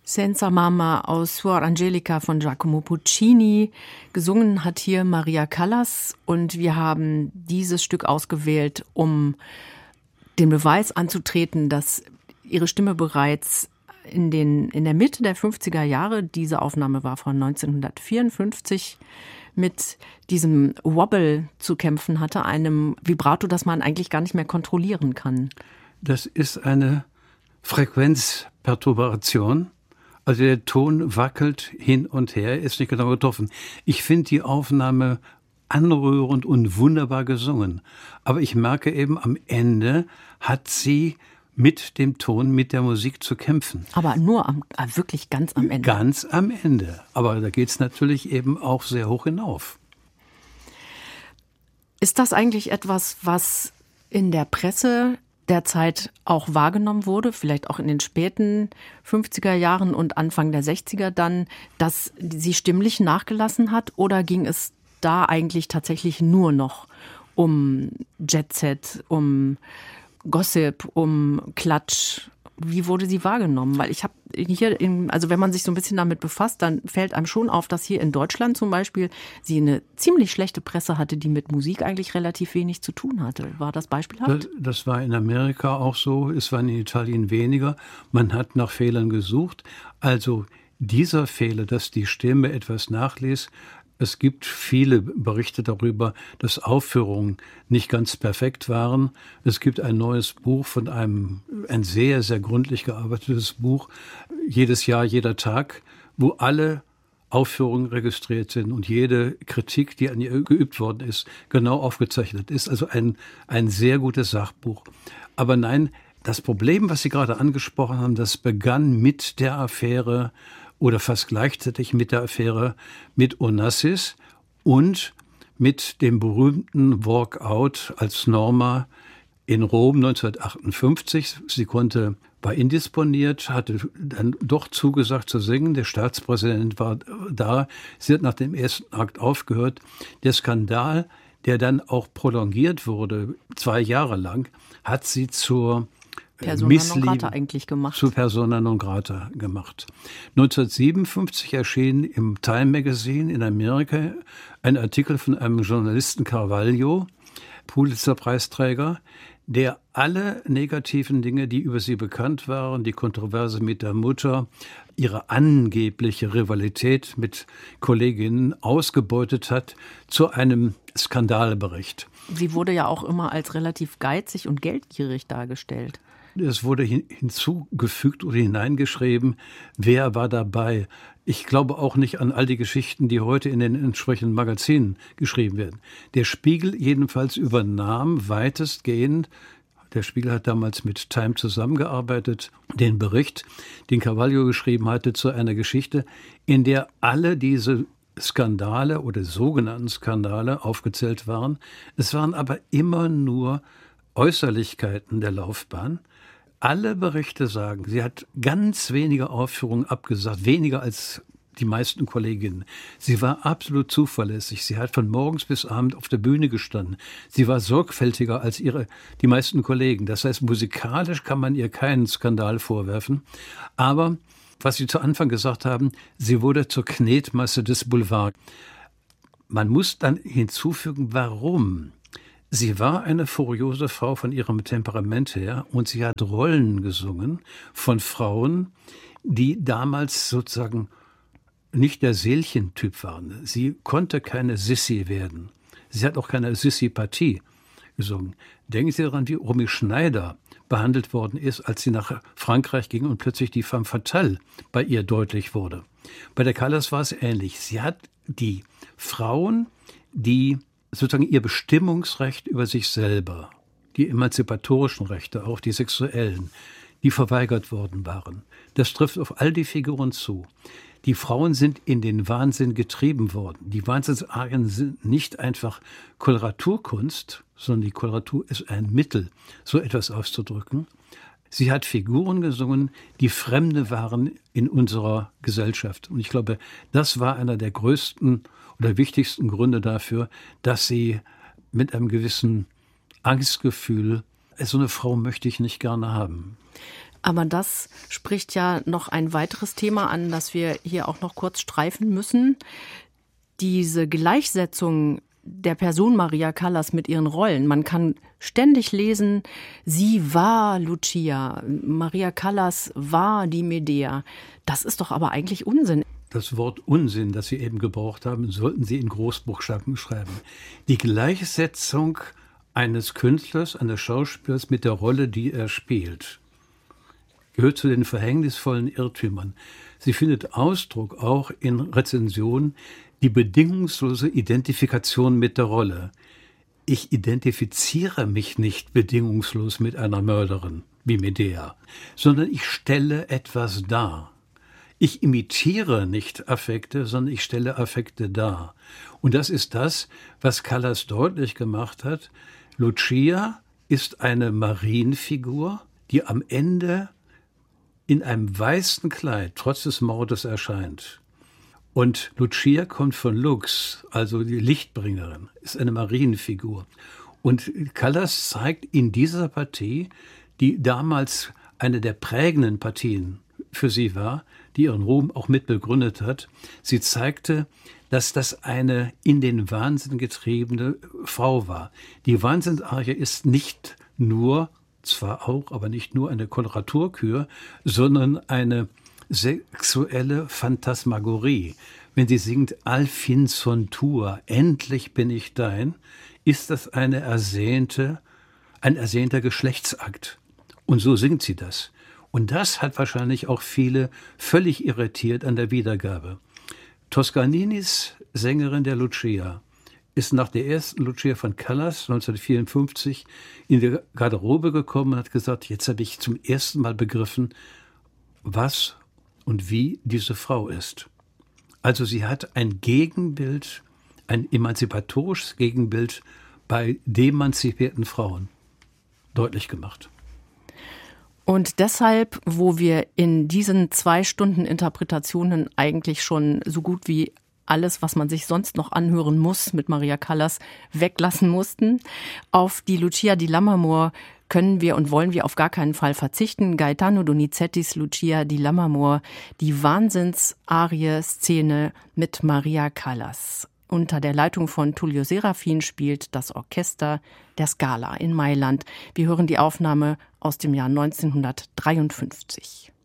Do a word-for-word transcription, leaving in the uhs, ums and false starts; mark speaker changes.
Speaker 1: Senza Mama aus Suor Angelica von Giacomo Puccini. Gesungen hat hier Maria Callas und wir haben dieses Stück ausgewählt, um den Beweis anzutreten, dass ihre Stimme bereits in, den, in der Mitte der fünfziger Jahre, diese Aufnahme war von neunzehnhundertvierundfünfzig, mit diesem Wobble zu kämpfen hatte, einem Vibrato, das man eigentlich gar nicht mehr kontrollieren kann.
Speaker 2: Das ist eine Frequenzperturbation. Also der Ton wackelt hin und her, ist nicht genau getroffen. Ich finde die Aufnahme anrührend und wunderbar gesungen. Aber ich merke eben, am Ende hat sie mit dem Ton, mit der Musik zu kämpfen.
Speaker 1: Aber nur am, wirklich ganz am Ende.
Speaker 2: Ganz am Ende. Aber da geht es natürlich eben auch sehr hoch hinauf.
Speaker 1: Ist das eigentlich etwas, was in der Presse derzeit auch wahrgenommen wurde, vielleicht auch in den späten fünfziger Jahren und Anfang der sechziger dann, dass sie stimmlich nachgelassen hat? Oder ging es da eigentlich tatsächlich nur noch um Jet-Set, um Gossip, um Klatsch? Wie wurde sie wahrgenommen? Weil ich habe hier, in, also wenn man sich so ein bisschen damit befasst, dann fällt einem schon auf, dass hier in Deutschland zum Beispiel sie eine ziemlich schlechte Presse hatte, die mit Musik eigentlich relativ wenig zu tun hatte. War das beispielhaft?
Speaker 2: Das, das war in Amerika auch so, es war in Italien weniger. Man hat nach Fehlern gesucht. Also dieser Fehler, dass die Stimme etwas nachließ, es gibt viele Berichte darüber, dass Aufführungen nicht ganz perfekt waren. Es gibt ein neues Buch von einem, ein sehr, sehr gründlich gearbeitetes Buch, jedes Jahr, jeder Tag, wo alle Aufführungen registriert sind und jede Kritik, die an ihr geübt worden ist, genau aufgezeichnet ist. Also ein, ein sehr gutes Sachbuch. Aber nein, das Problem, was Sie gerade angesprochen haben, das begann mit der Affäre oder fast gleichzeitig mit der Affäre mit Onassis und mit dem berühmten Walkout als Norma in Rom neunzehnhundertachtundfünfzig. Sie konnte, war indisponiert, hatte dann doch zugesagt zu singen. Der Staatspräsident war da. Sie hat nach dem ersten Akt aufgehört. Der Skandal, der dann auch prolongiert wurde, zwei Jahre lang, hat sie zur
Speaker 1: Persona non grata eigentlich gemacht.
Speaker 2: Zu Persona non grata gemacht. neunzehnhundertsiebenundfünfzig erschien im Time Magazine in Amerika ein Artikel von einem Journalisten Carvalho, Pulitzer-Preisträger, der alle negativen Dinge, die über sie bekannt waren, die Kontroverse mit der Mutter, ihre angebliche Rivalität mit Kolleginnen ausgebeutet hat zu einem Skandalbericht.
Speaker 1: Sie wurde ja auch immer als relativ geizig und geldgierig dargestellt.
Speaker 2: Es wurde hin, hinzugefügt oder hineingeschrieben, wer war dabei. Ich glaube auch nicht an all die Geschichten, die heute in den entsprechenden Magazinen geschrieben werden. Der Spiegel jedenfalls übernahm weitestgehend, der Spiegel hat damals mit Time zusammengearbeitet, den Bericht, den Carvalho geschrieben hatte, zu einer Geschichte, in der alle diese Skandale oder sogenannten Skandale aufgezählt waren. Es waren aber immer nur Äußerlichkeiten der Laufbahn. Alle Berichte sagen, sie hat ganz wenige Aufführungen abgesagt, weniger als die meisten Kolleginnen. Sie war absolut zuverlässig. Sie hat von morgens bis abends auf der Bühne gestanden. Sie war sorgfältiger als ihre, die meisten Kollegen. Das heißt, musikalisch kann man ihr keinen Skandal vorwerfen. Aber, was Sie zu Anfang gesagt haben, sie wurde zur Knetmasse des Boulevard. Man muss dann hinzufügen, warum? Sie war eine furiose Frau von ihrem Temperament her und sie hat Rollen gesungen von Frauen, die damals sozusagen nicht der Seelchentyp waren. Sie konnte keine Sissi werden. Sie hat auch keine Sissi-Partie gesungen. Denken Sie daran, wie Romy Schneider behandelt worden ist, als sie nach Frankreich ging und plötzlich die femme fatale bei ihr deutlich wurde. Bei der Callas war es ähnlich. Sie hat die Frauen, die sozusagen ihr Bestimmungsrecht über sich selber, die emanzipatorischen Rechte, auch die sexuellen, die verweigert worden waren. Das trifft auf all die Figuren zu. Die Frauen sind in den Wahnsinn getrieben worden. Die Wahnsinnsarien sind nicht einfach Koloraturkunst, sondern die Koloratur ist ein Mittel, so etwas auszudrücken. Sie hat Figuren gesungen, die Fremde waren in unserer Gesellschaft. Und ich glaube, das war einer der größten oder wichtigsten Gründe dafür, dass sie mit einem gewissen Angstgefühl, so eine Frau möchte ich nicht gerne haben.
Speaker 1: Aber das spricht ja noch ein weiteres Thema an, das wir hier auch noch kurz streifen müssen. Diese Gleichsetzung der Person Maria Callas mit ihren Rollen. Man kann ständig lesen, sie war Lucia, Maria Callas war die Medea. Das ist doch aber eigentlich Unsinn.
Speaker 2: Das Wort Unsinn, das Sie eben gebraucht haben, sollten Sie in Großbuchstaben schreiben. Die Gleichsetzung eines Künstlers, eines Schauspielers mit der Rolle, die er spielt, gehört zu den verhängnisvollen Irrtümern. Sie findet Ausdruck auch in Rezensionen, die bedingungslose Identifikation mit der Rolle. Ich identifiziere mich nicht bedingungslos mit einer Mörderin wie Medea, sondern ich stelle etwas dar. Ich imitiere nicht Affekte, sondern ich stelle Affekte dar. Und das ist das, was Callas deutlich gemacht hat. Lucia ist eine Marienfigur, die am Ende in einem weißen Kleid trotz des Mordes erscheint. Und Lucia kommt von Lux, also die Lichtbringerin, ist eine Marienfigur. Und Callas zeigt in dieser Partie, die damals eine der prägenden Partien für sie war, die ihren Ruhm auch mitbegründet hat, sie zeigte, dass das eine in den Wahnsinn getriebene Frau war. Die Wahnsinnsarie ist nicht nur, zwar auch, aber nicht nur eine Koloraturkür, sondern eine sexuelle Phantasmagorie. Wenn sie singt Al fin son tua, endlich bin ich dein, ist das eine ersehnte, ein ersehnter Geschlechtsakt. Und so singt sie das. Und das hat wahrscheinlich auch viele völlig irritiert an der Wiedergabe. Toscaninis Sängerin der Lucia ist nach der ersten Lucia von Callas neunzehnhundertvierundfünfzig in die Garderobe gekommen und hat gesagt, jetzt habe ich zum ersten Mal begriffen, was und wie diese Frau ist. Also sie hat ein Gegenbild, ein emanzipatorisches Gegenbild bei demanzipierten Frauen deutlich gemacht.
Speaker 1: Und deshalb, wo wir in diesen zwei Stunden Interpretationen eigentlich schon so gut wie alles, was man sich sonst noch anhören muss, mit Maria Callas weglassen mussten, auf die Lucia di Lammermoor können wir und wollen wir auf gar keinen Fall verzichten. Gaetano Donizettis Lucia di Lammermoor, die Wahnsinnsarie-Szene mit Maria Callas. Unter der Leitung von Tullio Serafin spielt das Orchester der Scala in Mailand. Wir hören die Aufnahme aus dem Jahr neunzehnhundertdreiundfünfzig.